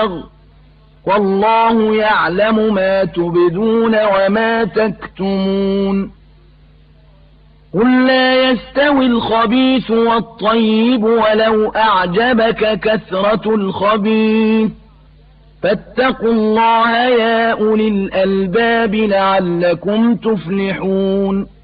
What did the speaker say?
والله يعلم ما تبدون وما تكتمون قل لا يستوي الخبيث والطيب ولو أعجبك كثرة الخبيث فاتقوا الله يا أولي الألباب لعلكم تفلحون